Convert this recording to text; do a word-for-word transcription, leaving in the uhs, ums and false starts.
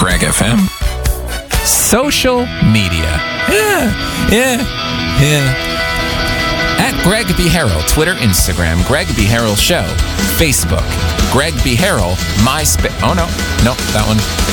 Greg F M. Social media. Yeah, yeah, yeah. At Greg B. Harrell, Twitter, Instagram, Greg B. Harrell Show, Facebook, Greg B. Harrell, MySpace. Oh, no, no, that one.